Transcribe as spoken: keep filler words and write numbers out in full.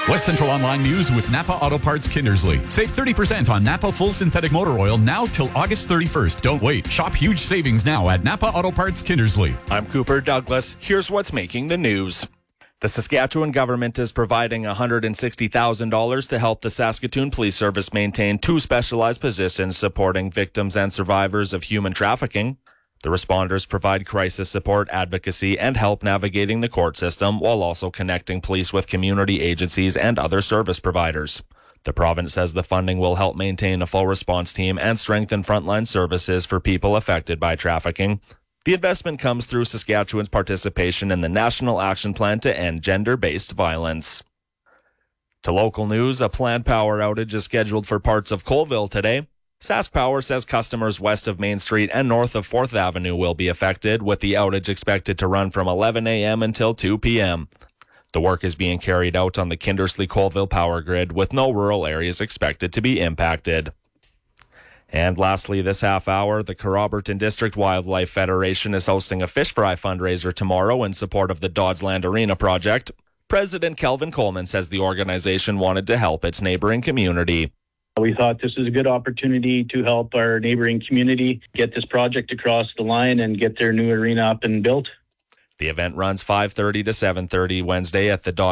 West Central Online News with Napa Auto Parts Kindersley. Save thirty percent on Napa full synthetic motor oil now till August thirty-first. Don't wait. Shop huge savings now at Napa Auto Parts Kindersley. I'm Cooper Douglas. Here's what's making the news. The Saskatchewan government is providing one hundred sixty thousand dollars to help the Saskatoon Police Service maintain two specialized positions supporting victims and survivors of human trafficking. The responders provide crisis support, advocacy, and help navigating the court system while also connecting police with community agencies and other service providers. The province says the funding will help maintain a full response team and strengthen frontline services for people affected by trafficking. The investment comes through Saskatchewan's participation in the National Action Plan to End Gender-Based Violence. To local news, a planned power outage is scheduled for parts of Colville today. Sask Power says customers west of Main Street and north of fourth Avenue will be affected, with the outage expected to run from eleven a.m. until two p.m. The work is being carried out on the Kindersley-Colville power grid, with no rural areas expected to be impacted. And lastly, this half hour, the Carroberton District Wildlife Federation is hosting a fish fry fundraiser tomorrow in support of the Dodsland Arena project. President Kelvin Coleman says the organization wanted to help its neighboring community. We thought this was a good opportunity to help our neighboring community get this project across the line and get their new arena up and built. The event runs five thirty to seven thirty Wednesday at the Dodge